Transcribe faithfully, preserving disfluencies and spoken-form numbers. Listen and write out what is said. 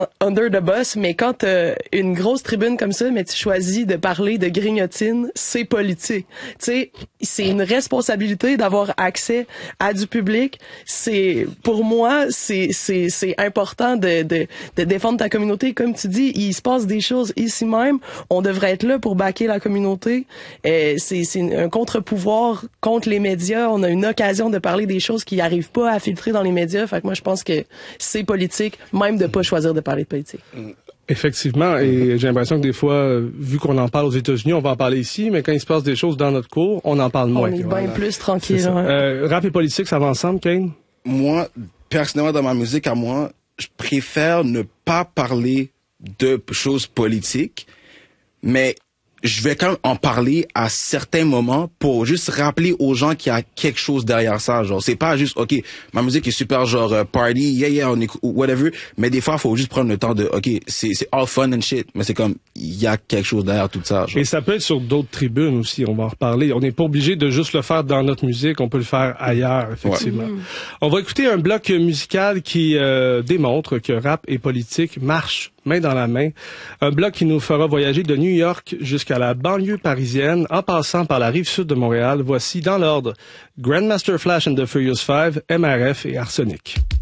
under the bus, mais quand t'as une grosse tribune comme ça, mais tu choisis de parler de grignotine, c'est politique. Tu sais, c'est une responsabilité d'avoir accès à du public. C'est, pour moi, c'est, c'est, c'est important de, de, de défendre ta communauté. Comme tu dis, il se passe des choses ici même. On devrait être là pour backer la communauté. Euh, c'est, c'est un contre-pouvoir contre les médias. On a une occasion de parler des choses qui n'arrivent pas à filtrer dans les médias. Fait que moi, je pense que c'est politique, même de pas choisir de parler de politique. Effectivement, et j'ai l'impression que des fois, vu qu'on en parle aux États-Unis, on va en parler ici, mais quand il se passe des choses dans notre cours, on en parle moins. On est bien voilà. plus tranquille. Ouais. Euh, rap et politique, ça va ensemble, Kane? Moi, personnellement, dans ma musique, à moi, je préfère ne pas parler de choses politiques, mais je vais quand même en parler à certains moments pour juste rappeler aux gens qu'il y a quelque chose derrière ça. Genre, c'est pas juste, OK, ma musique est super genre euh, party, yeah, yeah, on écoute, whatever. Mais des fois, il faut juste prendre le temps de, OK, c'est, c'est all fun and shit. Mais c'est comme, il y a quelque chose derrière tout ça. Genre. Et ça peut être sur d'autres tribunes aussi, on va en reparler. On n'est pas obligé de juste le faire dans notre musique, on peut le faire ailleurs, effectivement. Ouais. On va écouter un bloc musical qui euh, démontre que rap et politique marchent main dans la main. Un bloc qui nous fera voyager de New York jusqu'à la banlieue parisienne, en passant par la rive sud de Montréal. Voici dans l'ordre Grandmaster Flash and the Furious Five, M R F et Arsenic.